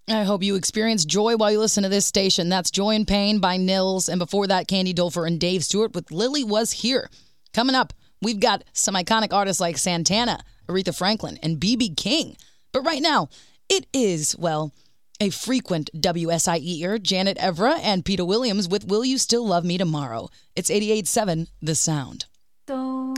I hope you experience joy while you listen to this station. That's Joy and Pain by Nils. And before that, Candy Dulfer and Dave Stewart with Lily Was Here. Coming up, we've got some iconic artists like Santana, Aretha Franklin, and B.B. King. But right now, it is, well, a frequent WSIE-er, Janet Evra and Peter Williams with Will You Still Love Me Tomorrow? It's 88.7 The Sound.